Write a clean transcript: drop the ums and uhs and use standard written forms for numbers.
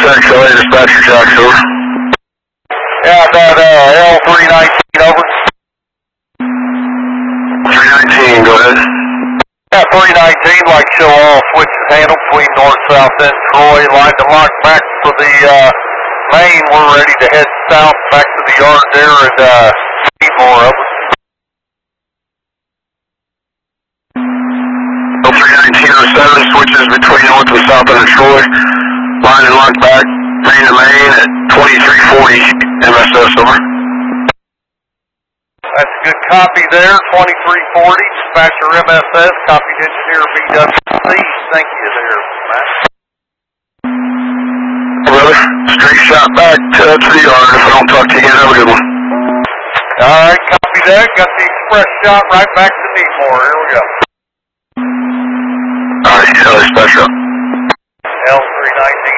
XLA dispatcher, Jax, over. Yeah, that L319, over. 319, go ahead. Yeah, 319, like show all switches handled between north, south, and Troy. Line to lock back for the main. We're ready to head south back to the yard there and need more of us. L31907, switches between north and south end of Troy. Line and lock back, main to main at 2340 MSS, over. That's a good copy there, 2340, dispatcher MSS, copied engineer BWC. Thank you there, Matt. Brother, straight shot back to the yard. If I don't talk to you again, have a good one. Alright, copy that. Got the express shot right back to Needmore. Here we go. Alright, dispatcher up. L319.